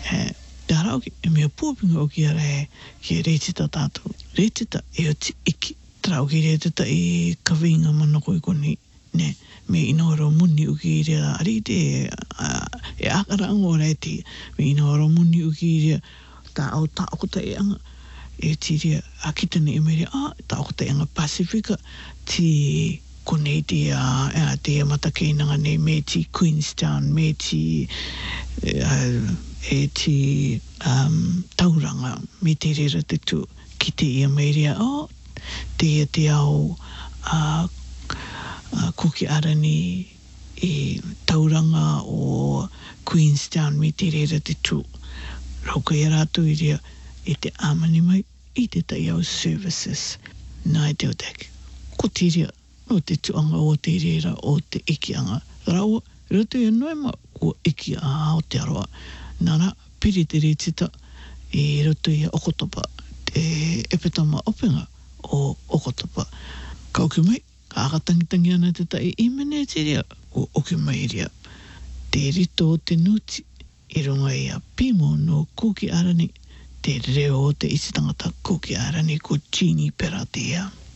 Te harauki, e mea pūpinga o ki ara ki reitita tātou. Reitita e o ti iki. Trau ki reitita e kawinga mana koe koni, ne, me inohoro muni uki rea arite e akaranga o reiti, me inohoro muni uki rea ta au taokota e anga, e ti rea akitane e mere, taokota e anga Pasifika, ti konei te matakeina ne me ti Queenstown, me ti e ti tauranga, me te rera te tu, ki te ia meiria, te au Kuki Arani e tauranga o Queenstown, me te rera te tu. Rauka i rātou i rea e te amani mai i te tai au services. Nā te o teki. Ko te rea no te tuanga o te rera o te ikianga. Raua, rato e noema ko iki a o te aroa. Nara, piri te reitita e rato i a Okotopa, te epetama openga o Okotopa. Ka oki mai, ka akatangitangi ana te tai i mene te rea o oki mai rea. Te rito o te nuti i runga i a Pimo no Kuki Arani, te reo o te isi tangata Kuki Arani ko Jeannie Peratea.